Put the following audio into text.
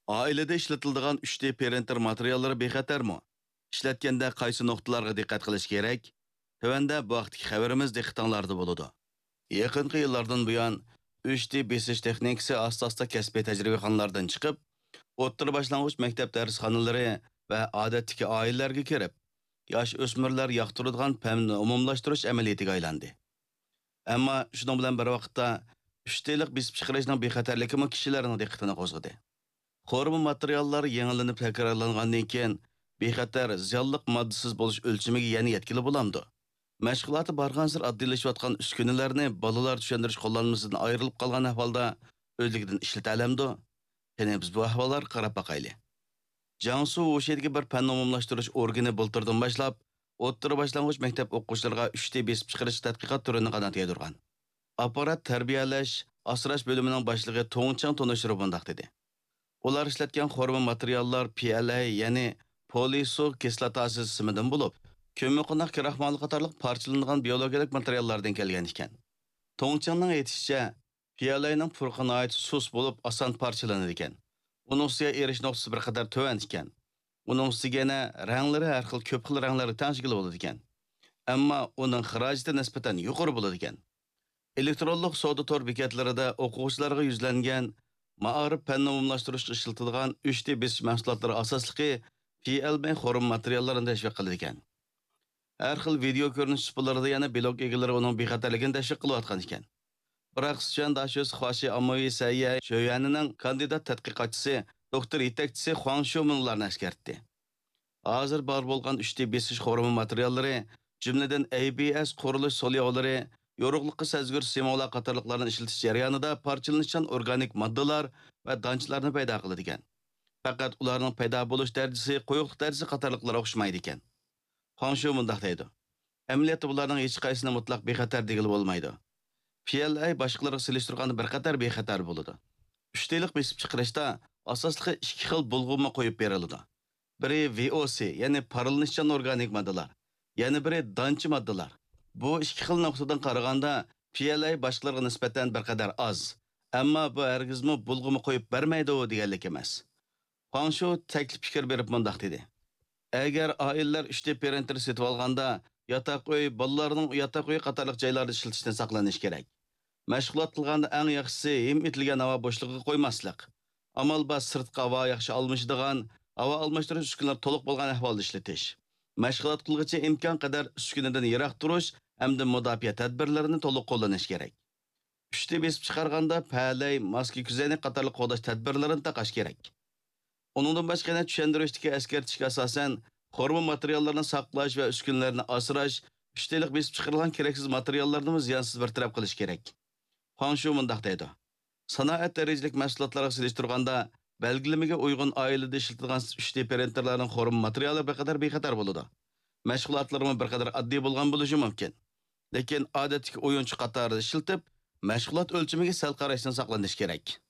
Oilada ishlatiladigan 3D printer materiallari bexatarmi? Ishlatganda qaysi nuqtalarga diqqat qilish kerak? Tövəndə bu vaqtdagi xəbərimiz diqqətinizdə bo'ladi. Yaqinqi yillardan buyon 3D besish texnikasi asosida kasbiy tajribaxonalardan chiqib, o'rta boshlang'ich maktab darsxonalari va odatdagi oilalarga kirib, yosh o'smirlar yoqtiradigan fanni umumlashtirish amaliyatiga aylandi. Ammo shuning bilan bir vaqtda 3D'lik besib chiqarishning bexatarligi kishilarning diqqatini qo'zg'adi. Qorma materiallar yangilanib takrorlangandan keyin bexatar ziyonli moddasiz bo'lish o'lchamiga yana yetkili bo'lamdi. Mashg'uloti barg'ansir oddiylashayotgan uskunalarni bolalar tushuntirish qo'llanmasidan ayrilib qolgan ahvolda o'zligidan ishlata olamdi. Yana biz bu ahvollar qarab boqaylik. Jiangsu o'shadagi bir fan umumlashtirish organi bultirdan boshlab, o'rta boshlang'ich maktab o'quvchilariga 3D besib chiqarish tadqiqot turini qanot yedirgan. Apparat tarbiyalash, asrash bo'limining boshlig'i Tongchang Tonashiro bundoq dedi. Ular ishlatgan xorma materiallar PLA, ya'ni poliso kislotasi ismidan bo'lib, ko'mir kraxmal qatorliq parchalangan biologik materiallardan kelgan ekan. Tongchangning aytishicha, PLAning purqina oid sus bo'lib oson parchalanadi ekan. Uning ustiga erish nuqtasi bir qadar to'van ekan. Uning ustiga yana ranglari har xil ko'p xil ranglar tashkil bo'ladi ekan. Ammo uning xarajati nisbatan yuqori bo'ladi ekan. Elektronlik savdo tor bekatlarida o'quvchilarga yuzlangan ma'arif fanni umumlashtirishga ishlatilgan 3D besish mahsulotlari asosligi PLB xorum materiallarini tashviq qiladi ekan. Har xil video ko'rinish supalarida yana blog egalari uning bexatarligini tashviq qilayotgan ekan. Biroq Sichuan Dashos Xoshi Ammoviy Sayya Shoyanining kandidat tadqiqotchisi, doktor yetakchisi Huang Shumunlarni eskartdi. Hozir bor bo'lgan 3D besish xorum materiallari, jumladan ABS qurilish solyovlari, yorug'liqqa sezgir simvolar qatorliqlarni ishlatish jarayonida parchalanishchan organik moddalar va donchlarni paydo qiladi ekan. Faqat ularning paydo bo'lish darajasi, qo'yiqlik darajasi qatorliqlarga o'xshamaydi ekan. Hanshu mundaq deydi. Amaliyotda bularning hech qaysini mutlaq bexatar degili bo'lmaydi. PLA boshqalarga selishtirganda bir qator bexatar bo'ladi. 3D'lik besib chiqarishda asosli ikki xil bulg'uma qo'yib beriladi. Biri VOC, ya'ni parallanishchan organik moddalar, yana biri donchi moddalar. Bu ikki xil nuqtadan qaraganda PLA boshqalarga nisbatan bir qadar oz, ammo bu hargizmi bulg'uma qo'yib bermaydi deganlik emas. Hanshu taklif fikr berib mundaq dedi. Agar oilalar 3D printer setib olganda, yotoq-uy, bolalarning yotoq-uy qatorliq joylarda ishlatishdan saqlanish kerak. Mashg'ulot qilganda eng yaxshisi him etilgan havo bo'shlig'iga qo'ymaslik. Amal bas sirtqa havo yaxshi almashadigan, havo almashtirish uskunalar to'liq bo'lgan ahvolda ishlatish. Mashg'ulot qilguncha imkon qadar uskunadan yiroq turish hamda mudofaa tadbirlarini to'liq qo'llanish kerak. 3D besib chiqarganda palay, maska kuzayni qatorliq qo'llash tadbirlarini taqash kerak. Onundan boshqa yana tushuntirishdagi eskartishga asosan xorma materiallarni saqlash va uskunalarni asrash, 3D'lik besib chiqarilgan keraksiz materiallarni ziyonsiz bartaraf qilish kerak. Hanshu mundaq deydi. Sanoat darajalik mahsulotlarga selishtirganda belgilamaga uyg'un oilada ishlatilgan 3D printerlarning xorma materiallari bir qadar bexatar bo'ladi. Mashg'ulotlarimiz bir qadar oddiy bo'lgan bo'lishi mumkin. Lekin odatdagi o'yinchi qatorida ishlatib, mashg'ulot o'lchamiga sal qarashdan saqlanish kerak.